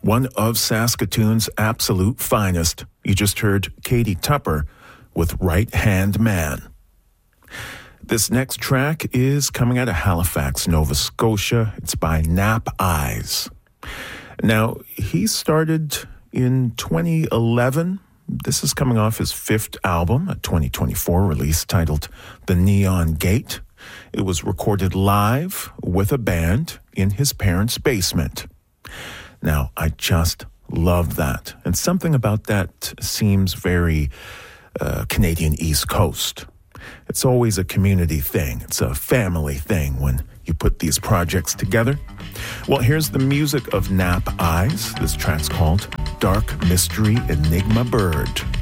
one of Saskatoon's absolute finest. You just heard Katie Tupper with Right Hand Man. This next track is coming out of Halifax, Nova Scotia. It's by Nap Eyes. Now, he started in 2011. This is coming off his fifth album, a 2024 release titled The Neon Gate. It was recorded live with a band in his parents' basement. Now, I just love that. And something about that seems very Canadian East Coast. It's always a community thing. It's a family thing when you put these projects together. Well, here's the music of Nap Eyes. This track's called Dark Mystery Enigma Bird.